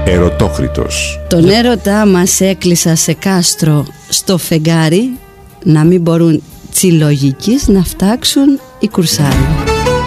Ερωτόκριτος. Τον έρωτά μας έκλεισα σε κάστρο στο φεγγάρι, να μην μπορούν τσιλογικείς να φτάξουν οι κουρσάροι.